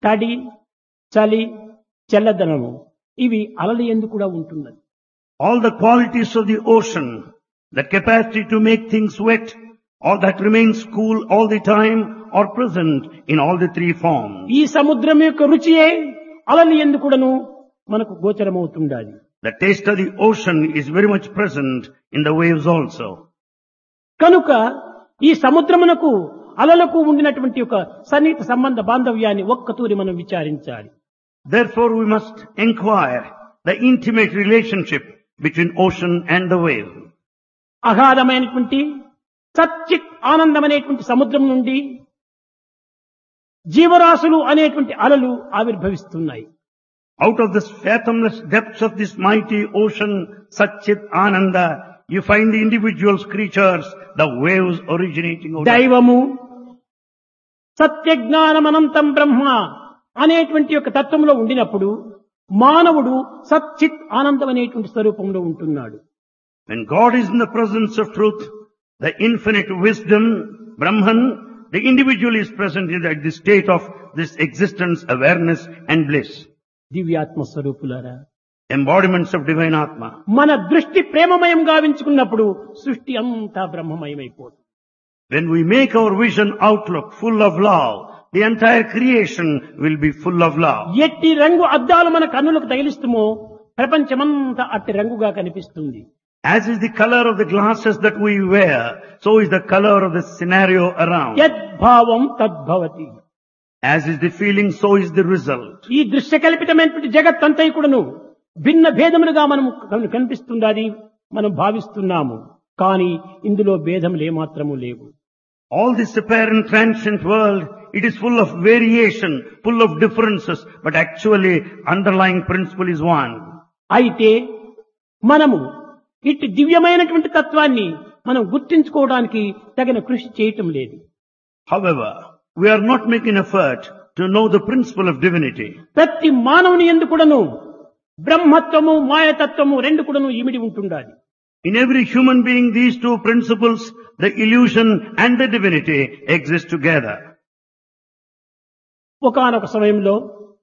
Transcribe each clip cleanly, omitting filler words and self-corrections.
తడి, చలి, చల్లదనము ఇవి అలల యందు కూడా ఉంటున్నది. All the qualities of the ocean, that capacity to make things wet, all that remains cool all the time, are present in all the three forms. ఈ సముద్రం యొక్క రుచియే అలల యందు కూడాను మనకు గోచరమవుతుండాలి. The taste of the ocean is very much present in the waves also. కనుక ఈ సముద్రమునకు అలలకు ఉండినటువంటి ఒక సన్నిహిత సంబంధ బాంధవ్యాన్ని ఒక్కతూరి మనం విచారించాలి. Therefore we must inquire the intimate relationship between ocean and the wave. అగాధమైనటువంటి సచ్చిత్ ఆనందమనేటువంటి సముద్రం నుండి జీవరాశులు అనేటువంటి అలలు ఆవిర్భవిస్తున్నాయి. Out of the fathomless depths of this mighty ocean, Satchit Ananda, you find the individuals, creatures, the waves originating out of దైవము సత్యజ్ఞానమనంతం బ్రహ్మ అనేటువంటి యొక్క తత్వంలో ఉండినప్పుడు మానవుడు సచ్చిత్ ఆనందం అనేటువంటి స్వరూపంలో ఉంటున్నాడు. When God is in the presence of truth, the infinite wisdom, Brahman, the individual is present in the state of this existence, awareness and bliss. దివ్యాత్మ స్వరూపులారా, Embodiments of divine Atma. మన దృష్టి ప్రేమమయం గావించుకున్నప్పుడు సృష్టి అంతా బ్రహ్మమయమైపోతుంది. When we make our vision outlook full of love, the entire creation will be full of love. ఎట్టి రంగు అద్దాలు మన కన్నులకు తగిలిస్తుమో ప్రపంచమంతా అట్టి రంగుగా కనిపిస్తుంది. As is the color of the glasses that we wear, so is the color of the scenario around. యద్భావం తద్భవతి. As is the feeling, so is the result. ఈ దృశ్య కల్పితమైనటువంటి జగత్ అంతైకుడును భిన్న భేదములుగా మనం కనిపిస్తుందని మనం భావిస్తున్నాము. కానీ ఇందులో భేదములు ఏమాత్రము లేవు. All this apparent transient world, it is full of variation, full of differences, but actually underlying principle is one. అయితే మనము ఇట్టి దివ్యమైనటువంటి తత్వాన్ని మనం గుర్తించుకోవడానికి తగిన కృషి చేయటం లేదు. However, we are not making effort to know the principle of divinity. ప్రతి మానవుని యందు కూడాను బ్రహ్మత్వము మాయతత్వము రెండు కూడాను ఇమిడి ఉంటుండాలి. In every human being, these two principles, the illusion and the divinity, exist together. ఒకానొక సమయంలో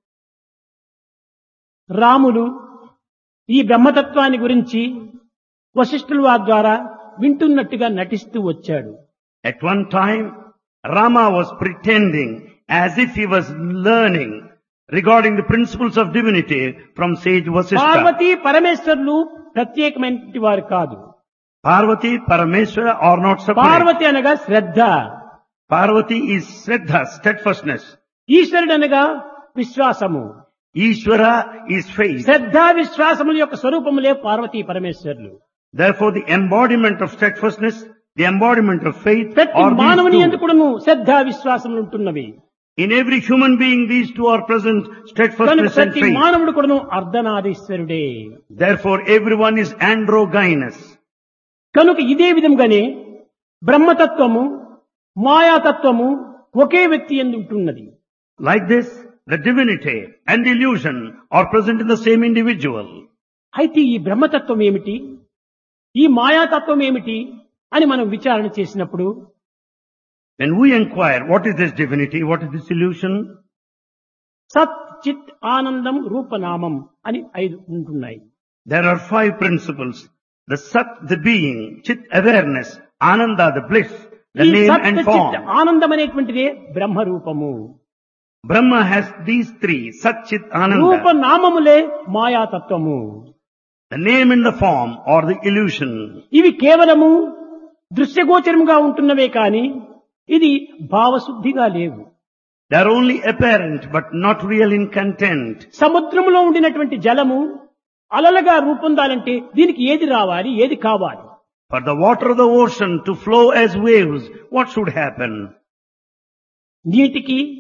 రాములు ఈ బ్రహ్మతత్వాన్ని గురించి వశిష్ఠుల వారి ద్వారా వింటున్నట్టుగా నటిస్తూ వచ్చాడు. At one time, Rama was pretending as if he was learning regarding the principles of divinity from sage Vasishtha. Parvati పరమేశ్వరులు ప్రత్యేకమైనటువంటి వారు కాదు. Parvati, Parameshwara are not separate. Parvati అనగా శ్రద్ధ, Parvati is Shraddha, steadfastness. ఈశ్వరుడు అనగా విశ్వాసము. Ishvara is faith. శ్రద్ధ విశ్వాసముల యొక్క స్వరూపములే పార్వతీ పరమేశ్వరులు. Therefore the embodiment of steadfastness, the embodiment of faith ప్రతి are మానవుని these two. ఎందుకును Shraddha విశ్వాసములు ఉంటున్నవి. In every human being these two are present, కనుక steadfastness and ప్రతి faith. మానవుడు కూడాను అర్ధనారీశ్వరుడే. Therefore everyone is androgynous. కనుక ఇదే విధంగానే బ్రహ్మతత్వము మాయాతత్వము ఒకే వ్యక్తి యందు ఉంటున్నది. Like this, the divinity and the illusion are present in the same individual. అయితే ఈ బ్రహ్మతత్వం ఏమిటి, ఈ మాయాతత్వం ఏమిటి అని మనం విచారణ చేసినప్పుడు When we inquire what is this divinity, what is this illusion, సత్ చిత్ ఆనందం రూపనామం అని 5 ఉంటున్నాయి. there are 5 principles. The Sat, the being, Chit, awareness, Ananda, the bliss, the ఈ name సత్ and చిత్ form. ఆనందం అనేటువంటిదే బ్రహ్మరూపము. Brahma has these 3, Sat, Chit, Ananda. రూపనామములే మాయాతత్వము. The name and the form are the illusion. ఇవి కేవలము దృశ్యగోచరముగా ఉంటున్నవే కాని ఇది భావశుద్ధిగా లేవు. They are only apparent but not real in content. సముద్రములో ఉండినటువంటి జలము అలలుగా రూపొందాలంటే దీనికి ఏది రావాలి, ఏది కావాలి? For the water of the ocean to flow as waves, what should happen? నీటికి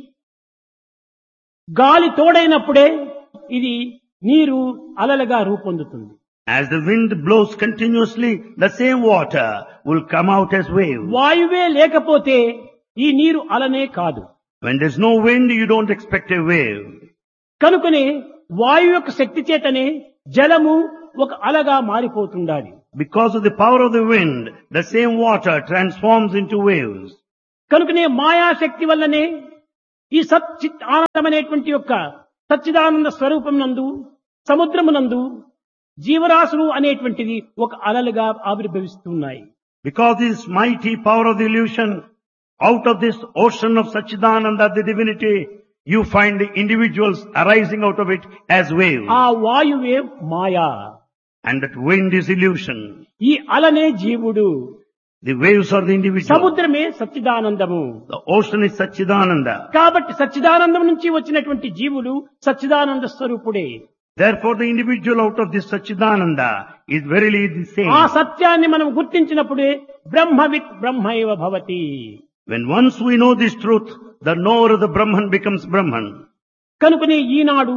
గాలి తోడైనప్పుడే ఇది నీరు అలలుగా రూపొందుతుంది. As the wind blows continuously, the same water will come out as waves. వాయువే లేకపోతే ఈ నీరు అలనే కాదు. When there's no wind, you don't expect a wave. కనుకనే వాయు యొక్క శక్తి చేతనే జలము ఒక అలగా మారిపోతుండాలి. Because of the power of the wind, the same water transforms into waves. కనుకనే మాయాశక్తి వల్లనే ఈ సచ్చిత్ ఆనందం అనేటువంటి యొక్క సచ్చిదానంద స్వరూపం నందు సముద్రమునందు జీవరాశులు అనేటువంటిది ఒక అలలుగా ఆవిర్భవిస్తున్నాయి. Because this mighty power of the illusion, out of this ocean of Satchidananda, the divinity, you find the individuals arising out of it as waves. ఆ వాయువే మాయా, And that wind is illusion. ఈ అలనే జీవుడు, The waves are the individual. సముద్రమే సచ్చిదానందము. The ocean is Satchidananda. కాబట్టి సచ్చిదానందం నుంచి వచ్చినటువంటి జీవుడు సచ్చిదానంద స్వరూపుడే. Therefore the individual out of this Satchidananda is verily the same. ఆ సత్యాన్ని మనం గుర్తించినప్పుడే బ్రహ్మవిత్ బ్రహ్మైవ భవతి. When once we know this truth, the knower of the Brahman becomes Brahman. కనుకనే ఈనాడు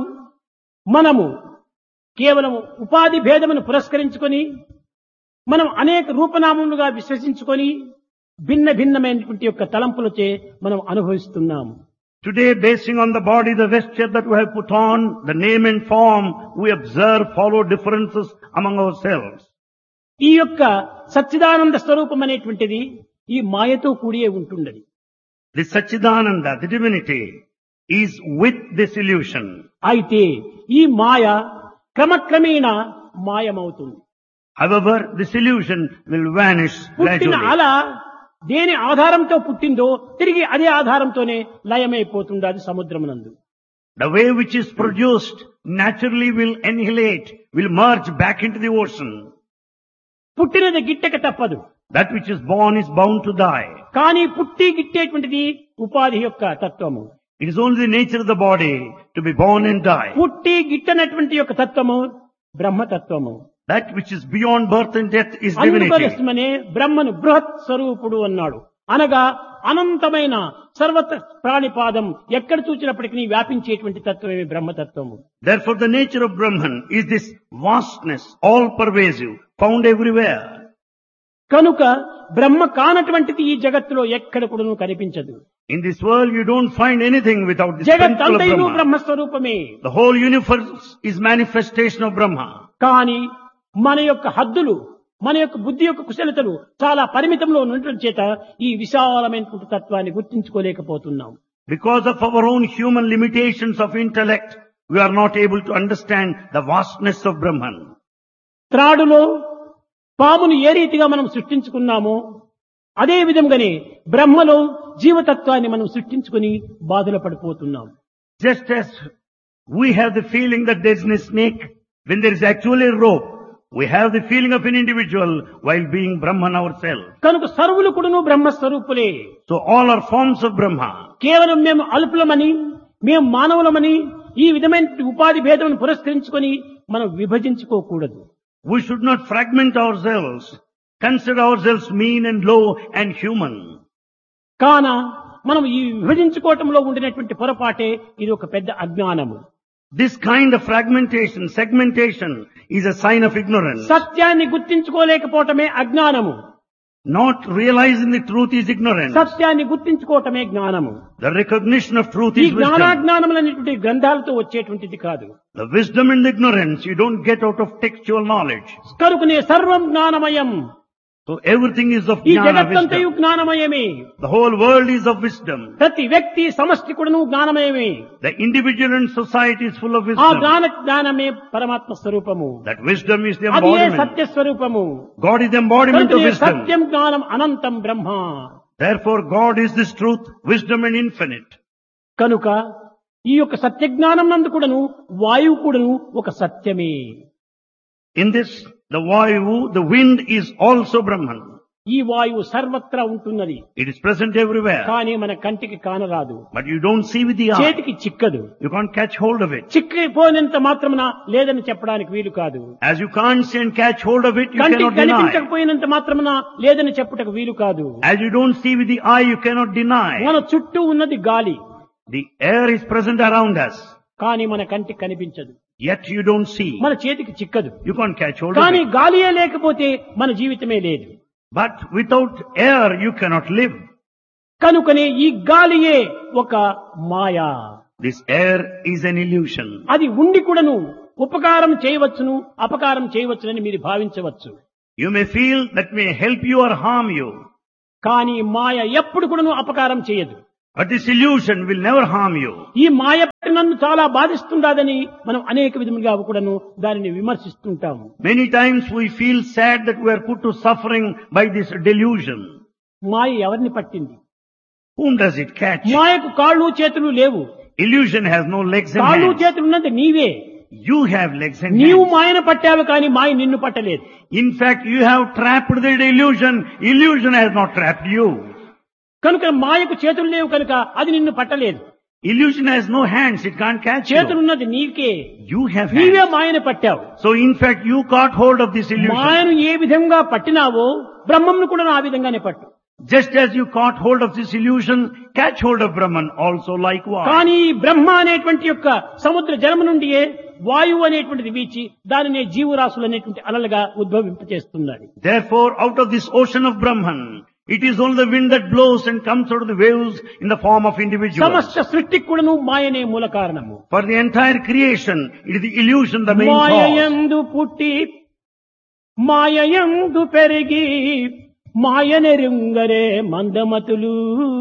మనము కేవలం ఉపాధి భేదమును పురస్కరించుకొని మనం అనేక రూపనామములుగా విశ్వసించుకొని భిన్న భిన్నమైనటువంటి యొక్క తలంపులచే మనం అనుభవిస్తున్నాము. Today, basing on the body, the vesture that we have put on, the name and form, we observe, follow differences among ourselves. ఈ యొక్క సచ్చిదానంద స్వరూపం అనేటువంటిది ఈ మాయతో కూడియే ఉంటుండది. The Satchidananda, the divinity, is with this illusion. అయితే ఈ మాయ క్రమక్రమేణా మాయమవుతుంది. However, this illusion will vanish పుట్టిన gradually. అల దేని ఆధారంతో పుట్టిందో తిరిగి అదే ఆధారంతోనే లయమైపోతుంది అది సముద్రమునందు. The wave which is produced naturally will annihilate, will merge back into the ocean. పుట్టినది గిట్టక తప్పదు. That which is born is bound to die. కానీ పుట్టి గిట్టేటువంటిది ఉపాధి యొక్క తత్వము. It is only the nature of the body to be born and die. పుట్టి గిట్టనటువంటి యొక్క తత్వము బ్రహ్మతత్వము. That which is beyond birth and death is divinity. అందుకోసమనే బ్రహ్మను బృహత్ స్వరూపుడు అన్నాడు. అనగా అనంతమైన సర్వత ప్రాణిపాదం ఎక్కడ చూచినప్పటికీ వ్యాపించేటువంటి తత్వమే బ్రహ్మతత్వము. Therefore the nature of Brahman is this vastness, all pervasive, found everywhere. కనుక బ్రహ్మ కానటువంటిది ఈ జగత్తులో ఎక్కడ కూడా కనిపించదు. In this world you don't find anything without this జగత్ principle of అంతయు Brahma. బ్రహ్మస్వరూపమే. The whole universe is manifestation of Brahma. కానీ మన యొక్క హద్దులు, మన యొక్క బుద్ధి యొక్క కుశలతలు చాలా పరిమితంలో ఉండటం చేత ఈ విశాలమైనటువంటి తత్వాన్ని గుర్తించుకోలేకపోతున్నాం. Because of our own human limitations of intellect, we are not able to understand the vastness of Brahman. త్రాడులో పామును ఏ రీతిగా మనం సృష్టించుకున్నామో అదే విధంగానే బ్రహ్మలో జీవతత్వాన్ని మనం సృష్టించుకుని బాధలు పడిపోతున్నాం. Just as we have the feeling that there is a snake, when there is actually a rope, we have the feeling of an individual while being Brahman ourselves. కనుక సర్వులు కూడాను బ్రహ్మస్వరూపులే. So all are forms of Brahma. కేవలం మేము అల్పులమని, మేము మానవులమని ఈ విధమైన ఉపాధి భేదమును పురస్కరించుకొని మనం విభజించుకోకూడదు. We should not fragment ourselves, consider ourselves mean and low and human. కాన మనం ఈ విభజించుకోవటంలో ఉండినటువంటి పొరపాటే ఇది ఒక పెద్ద అజ్ఞానము. This kind of fragmentation, segmentation is a sign of ignorance. సత్యాన్ని గుర్తించుకోలేకపోవటమే అజ్ఞానము. Not realizing the truth is ignorance. సత్యాన్ని గుర్తించుకోవటమే జ్ఞానము. The recognition of truth ఈ is wisdom. జ్ఞానాజ్ఞానములనేటువంటి గ్రంథాలతో వచ్చేటువంటిది కాదు. The wisdom and the ignorance you don't get out of textual knowledge. కనుకనే సర్వం జ్ఞానమయం. So everything is of ఈ jnana, జగత్తంతయు wisdom. జ్ఞానమయమే. The whole world is of wisdom. ప్రతి వ్యక్తి సమష్టి కూడాను జ్ఞానమయమే. The individual and society is full of ఆ wisdom. జ్ఞానమే పరమాత్మ స్వరూపము. That wisdom is the అది ఏ embodiment. సత్య స్వరూపము. God is the embodiment of కనుకనే wisdom. సత్యం జ్ఞానం అనంతం బ్రహ్మ. Therefore God is this truth, wisdom and infinite. కనుక ఈ యొక్క సత్య జ్ఞానం నందు కూడాను వాయువు కూడాను ఒక సత్యమే. In this, the Vayu, the wind is also Brahman. ఈ వాయువు సర్వత్రా ఉంటున్నది. It is present everywhere. కానీ మన కంటికి కానరాదు, But you don't see with the eye. చేతికి చిక్కదు. You can't catch hold of it. చిక్కిపోయినంత మాత్రమున లేదని చెప్పడానికి వీలు కాదు. As you can't see and catch hold of it, you కంటికి cannot deny. కనిపించకపోయినంత మాత్రమున లేదని చెప్పుటకు వీలు కాదు. As you don't see with the eye, you cannot deny. మన చుట్టూ ఉన్నది గాలి, The air is present around us, కానీ మన కంటికి కనిపించదు, yet you don't see. మన చేతికి చిక్కదు. You can't catch hold of కానీ it. గాలియే లేకపోతే మన జీవితమే లేదు. But without air, you cannot live. కనుకనే ఈ గాలియే ఒక మాయా. This air is an illusion. అది ఉండి కూడాను ఉపకారం చేయవచ్చును, అపకారం చేయవచ్చునని మీరు భావించవచ్చు. You may feel that may help you or harm you. కానీ మాయ ఎప్పుడు కూడాను అపకారం చేయదు. But this illusion will never harm you. ఈ మాయ నన్ను చాలా బాధిస్తుండదని మనం అనేక విధములుగా కూడాను దానిని విమర్శిస్తుంటాము. Many times we feel sad that we are put to suffering by this delusion. మాయ ఎవరిని పట్టింది? Whom does it catch? మాయకు కాళ్ళు చేతులు లేవు. Illusion has no legs and కాళ్ళు hands. చేతులు ఉన్నది నీవే. You have legs and నీవు hands. మాయను పట్టావు కానీ మాయ నిన్ను పట్టలేదు. In fact, you have trapped the illusion. Illusion has not trapped you. కనుక మాయకు చేతులు లేవు కనుక అది నిన్ను పట్టలేదు. Illusion has no hands. It can't catch చేతులు you. ఉన్నది నీకే. You have నీవే hands. మాయను పట్టావు. So in fact, you caught hold of this illusion. మాయను ఏ విధంగా పట్టినావో బ్రహ్మంను కూడా ఆ విధంగానే పట్టు. Just as you caught hold of this illusion, catch hold of Brahman also likewise. కానీ బ్రహ్మ అనేటువంటి యొక్క సముద్ర జలము నుండియే వాయువు అనేటువంటిది వీచి దానినే జీవరాశులు అనేటువంటి అలలుగా ఉద్భవింపచేస్తున్నాడు. Therefore, out of this ocean of Brahman, it is only the wind that blows and comes out of the waves in the form of individuals. సమస్త సృష్టికి కూడాను మాయనే మూల కారణము. For the entire creation, it is the illusion the main cause. మాయయందు పుట్టి మాయయందు పెరిగి మాయనెరుంగరే మందమతులు.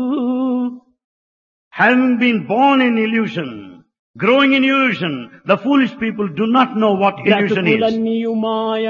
Having been born in illusion, growing in illusion, the foolish people do not know what illusion is. బ్రతుకులన్నీయు Maya,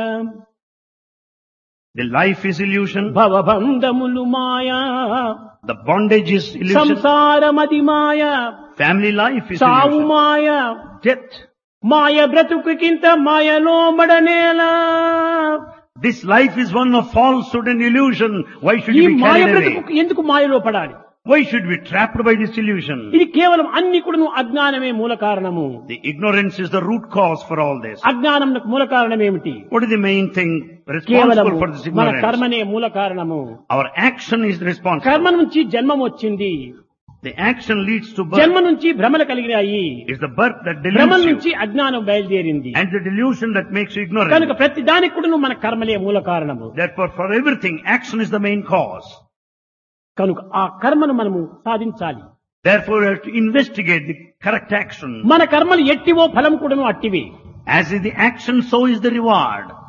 The life is illusion, భవబంధములు Maya, the bondage is illusion, సంసారమది Maya, family life is సావు illusion, మాయ, death. మాయ బ్రతుకుకింత మాయలో మడనేలా. This life is one of falsehood and illusion. Why should ఈ you be Maya carried away? బ్రతుకు ఎందుకు మాయలో పడాలి? Why should we be trapped by this illusion? ఇది కేవలం అన్ని కూడాను అజ్ఞానమే మూల కారణము. The ignorance is the root cause for all this. అజ్ఞానంకు మూల కారణం ఏమిటి? What is the main thing కేవలం responsible for this మన ignorance? కర్మనే మూల కారణము. Our action is responsible. కర్మ నుంచి జన్మం వచ్చింది. The action leads to జన్మ birth. నుంచి భ్రమలు కలిగినాయి. It's the birth that భ్రమ deludes you. నుంచి అజ్ఞానం బయలుదేరింది. And the delusion that makes you ignorant. కనుక ప్రతి దానికి కూడా మన కర్మలే మూల కారణము. Therefore, for everything, action is the main cause. కనుక ఆ కర్మను మనము సాధించాలి. Therefore, we have to investigate the correct action. మన కర్మలు ఎట్టివో ఫలం కూడాను అట్టివే. As is the action, so is the reward.